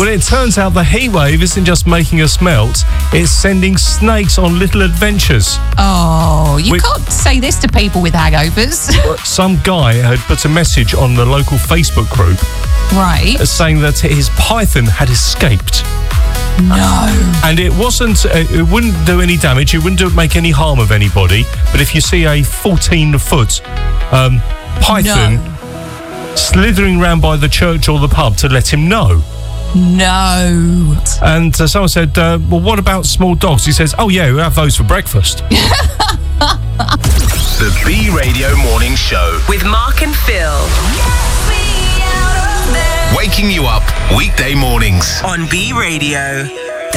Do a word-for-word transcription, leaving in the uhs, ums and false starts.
Well, it turns out the heat wave isn't just making us melt, it's sending snakes on little adventures. Oh, you We- can't say this to people with hangovers. Some guy had put a message on the local Facebook group Right. saying that his python had escaped. No. And it wasn't, uh, it wouldn't do any damage, it wouldn't do, make any harm of anybody. But if you see a fourteen-foot um, python No. slithering round by the church or the pub to let him know. No. And uh, someone said, uh, well, what about small dogs? He says, oh, yeah, we have those for breakfast. The B Radio Morning Show. With Mark and Phil. Waking you up weekday mornings. On B Radio.